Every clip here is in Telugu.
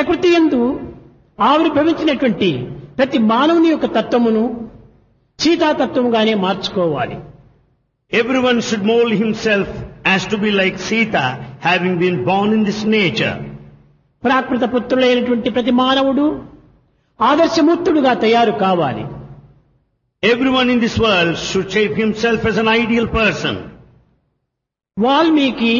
ప్రకృతి యందు ఆవిర్భవించినటువంటి ప్రతి మానవుని యొక్క తత్వమును సీతాతత్వముగానే మార్చుకోవాలి. Everyone should mold himself as to be like Sita, having been born in this nature. ప్రాకృత పుత్రులైనటువంటి ప్రతి మానవుడు ఆదర్శమూర్తుడుగా తయారు కావాలి. Everyone in this world should shape himself as an ideal person. Valmiki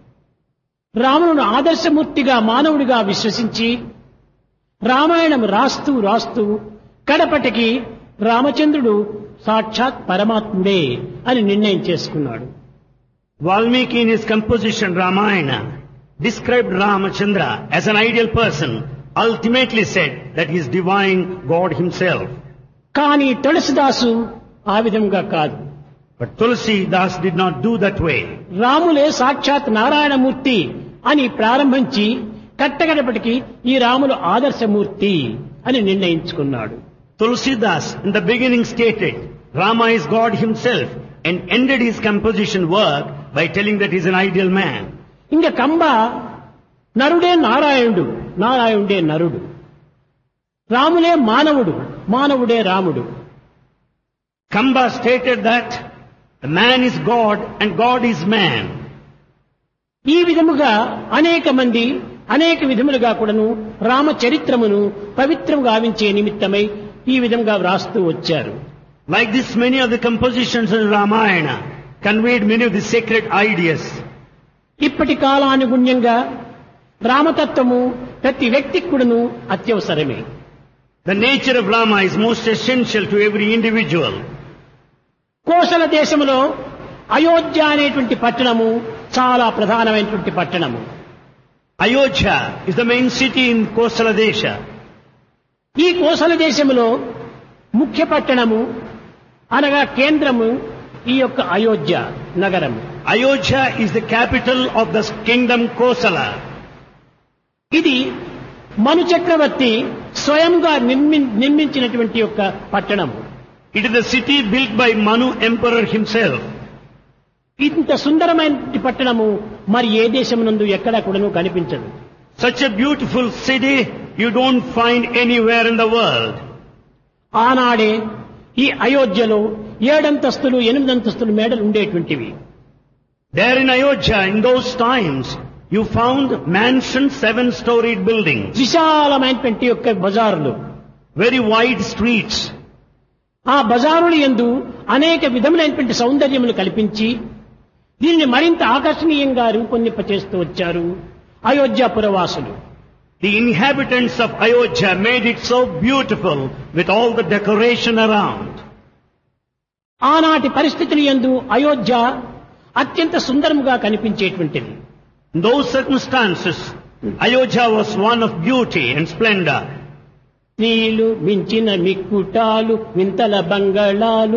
రామును ఆదర్శమూర్తిగా మానవుడిగా విశ్వసించి రామాయణం రాస్తూ కడపటికి రామచంద్రుడు సాక్షాత్ పరమాత్ముడే అని నిర్ణయం చేసుకున్నాడు. Valmiki in his composition Ramayana described Ramachandra as an ideal person, ultimately said that he is divine God himself. కానీ తులసిదాసు ఆ విధంగా కాదు. But Tulsi Das did not do that way. రాములే సాక్షాత్ నారాయణమూర్తి అని ప్రారంభించి కట్టగడపటికి ఈ రాములు ఆదర్శమూర్తి అని నిర్ణయించుకున్నాడు. Tulsi Das in the beginning stated Rama is God himself and ended his composition work by telling that he is an ideal man. ఇంకా కంబ నరుడే నారాయణుడు, నారాయణుడే నరుడు, రాములే మానవుడు, మానవుడే రాముడు. Kamba stated that the man is God and God is man. ఈ విధముగా అనేక మంది అనేక విధములుగా కూడాను రామచరిత్రమును పవిత్రముగా గావించే నిమిత్తమై ఈ విధంగా వ్రాస్తూ వచ్చారు. Like this, many of the compositions in Ramayana conveyed many of the sacred ideas. ఇప్పటి కాలానుగుణ్యంగా రామతత్వము ప్రతి వ్యక్తికి కూడాను అత్యవసరమే. The nature of Rama is most essential to every individual. Kosala దేశంలో అయోధ్య అనేటువంటి పట్టణము చాలా ప్రధానమైనటువంటి పట్టణము. Ayodhya is the main city in Kosala Desha. ఈ కోసల దేశంలో ముఖ్య పట్టణము అనగా కేంద్రము ఈ యొక్క అయోధ్య నగరము. Ayodhya is the capital of the kingdom Kosala. ఇది మను చక్రవర్తి స్వయంగా నిర్మించినటువంటి యొక్క పట్టణము. It is the city built by Manu Emperor himself. ఇంత సుందరమైన పట్టణము మరి ఏ దేశమునందు ఎక్కడా కూడాను కనిపించదు. Such a beautiful city you don't find anywhere in the world. ఆనాడే ఈ అయోధ్యలో 7 అంతస్తులు 8 అంతస్తులు మేడలు ఉండేటువంటివి. There in Ayodhya in those times you found mansions, 7-storied buildings, విశాలమైనటువంటి యొక్క బజారులు, very wide streets. ఆ బజారుల యందు అనేక విధములైనటువంటి సౌందర్యములు కల్పించి దీనిని మరింత ఆకర్షణీయంగా రూపొందింపచేస్తూ వచ్చారు Ayodhya పురవాసులు. The inhabitants of Ayodhya made it so beautiful with all the decoration around. ఆనాటి పరిస్థితుల యందు అయోధ్య అత్యంత సుందరముగా కనిపించేటువంటిది. In those circumstances, Ayodhya was one of beauty and splendor. నీళ్లు మించిన మిక్కుటాలు వింతల బంగళాలు